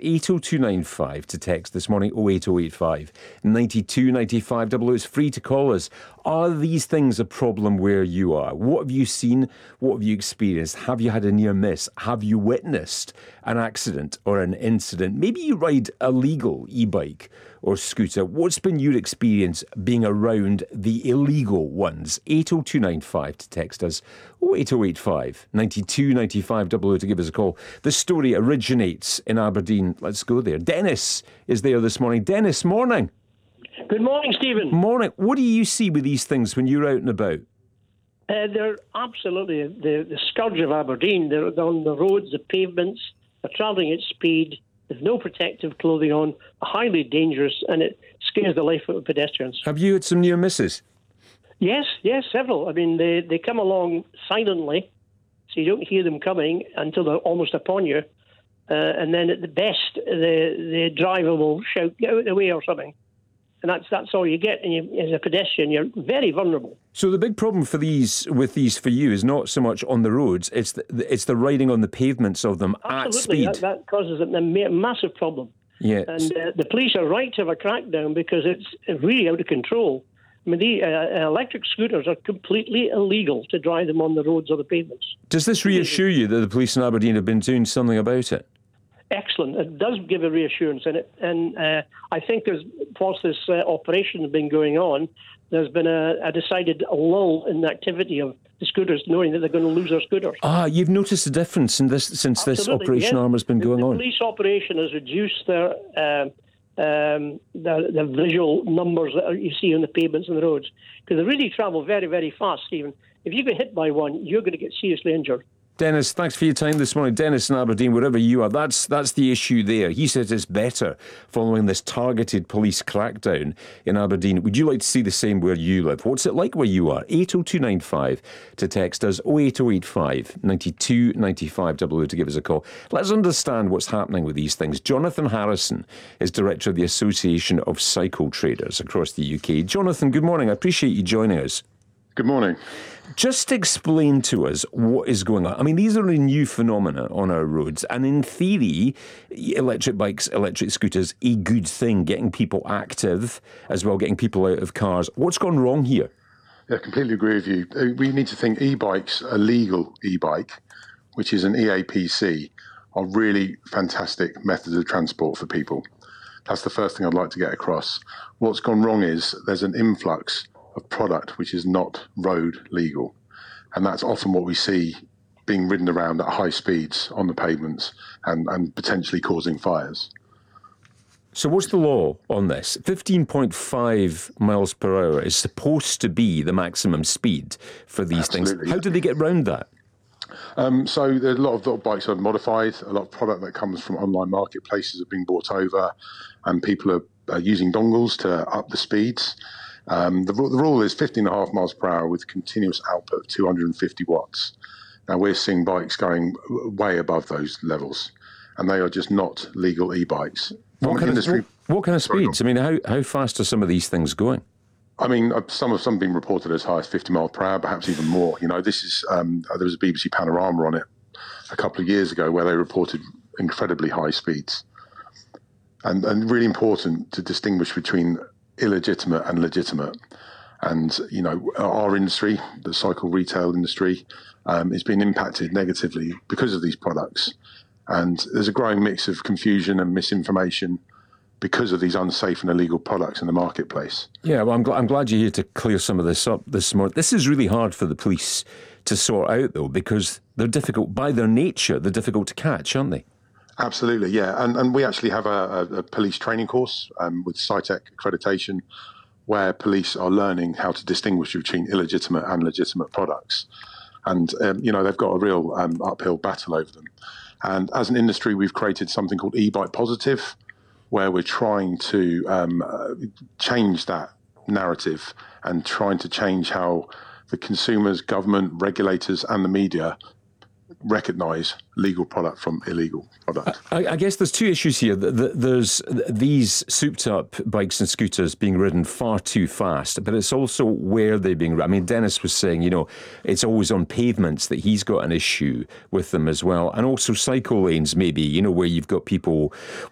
80295 to text this morning, 08085 929500. It's free to call us. Are these things a problem where you are? What have you seen? What have you experienced? Have you had a near miss? Have you witnessed an accident or an incident? Maybe you ride a legal e-bike or scooter. What's been your experience being around the illegal ones? 80295 to text us, 08085 929500 to give us a call. This story originates in Aberdeen. Let's go there. Dennis is there this morning. Dennis, morning. Good morning, Stephen. Morning. What do you see with these things when you're out and about? They're absolutely the scourge of Aberdeen. They're on the roads, the pavements, they're travelling at speed, there's no protective clothing on, highly dangerous, and it scares the life out of pedestrians. Have you had some near misses? Yes, several. I mean, they come along silently, so you don't hear them coming until they're almost upon you, and then at the best, the driver will shout, "Get out of the way," or something. And that's all you get. And as a pedestrian, you're very vulnerable. So the big problem for these for you is not so much on the roads; it's the riding on the pavements of them at speed. Absolutely, that causes a massive problem. Yeah, and the police are right to have a crackdown because it's really out of control. I mean, the electric scooters are completely illegal to drive them on the roads or the pavements. Does this reassure you that the police in Aberdeen have been doing something about it? Excellent. It does give a reassurance in it. And I think whilst this operation has been going on, there's been a decided lull in the activity of the scooters, knowing that they're going to lose their scooters. You've noticed a difference in this since Absolutely, this Operation Armour has been going on? The police operation has reduced the visual numbers that you see on the pavements and the roads, because they really travel very, very fast, Stephen. If you get hit by one, you're going to get seriously injured. Dennis, thanks for your time this morning. Dennis in Aberdeen, wherever you are, that's the issue there. He says it's better following this targeted police crackdown in Aberdeen. Would you like to see the same where you live? What's it like where you are? 80295 to text us, 08085 929500 to give us a call. Let's understand what's happening with these things. Jonathan Harrison is director of the Association of Cycle Traders across the UK. Jonathan, good morning. I appreciate you joining us. Good morning. Just explain to us what is going on. I mean, these are a new phenomena on our roads, and in theory, electric bikes, electric scooters, a good thing, getting people active as well, getting people out of cars. What's gone wrong here? Yeah, I completely agree with you. We need to think e-bikes, a legal e-bike, which is an EAPC, are really fantastic methods of transport for people. That's the first thing I'd like to get across. What's gone wrong is there's an influx of product which is not road legal. And that's often what we see being ridden around at high speeds on the pavements and potentially causing fires. So what's the law on this? 15.5 miles per hour is supposed to be the maximum speed for these Absolutely. things. How do they get round that? So there's a lot of bikes are modified. A lot of product that comes from online marketplaces are being bought over, and people are using dongles to up the speeds. The rule is 15.5 miles per hour with continuous output of 250 watts. Now, we're seeing bikes going way above those levels, and they are just not legal e-bikes. What kind of speeds? I mean, how fast are some of these things going? I mean, some have been reported as high as 50 miles per hour, perhaps even more. You know, this is there was a BBC Panorama on it a couple of years ago where they reported incredibly high speeds. And really important to distinguish between illegitimate and legitimate. And, you know, our industry, the cycle retail industry, is being impacted negatively because of these products. And there's a growing mix of confusion and misinformation because of these unsafe and illegal products in the marketplace. Yeah, well, I'm glad you're here to clear some of this up this morning. This is really hard for the police to sort out, though, because they're difficult by their nature. They're difficult to catch, aren't they? Absolutely, yeah. And we actually have a police training course with CITEC accreditation where police are learning how to distinguish between illegitimate and legitimate products. And, you know, they've got a real uphill battle over them. And as an industry, we've created something called eBike Positive, where we're trying to change that narrative and trying to change how the consumers, government, regulators and the media recognise legal product from illegal product. I guess there's two issues here. There's these souped-up bikes and scooters being ridden far too fast, but it's also where they're being ridden. I mean, Dennis was saying, you know, it's always on pavements that he's got an issue with them as well, and also cycle lanes maybe, you know, where you've got people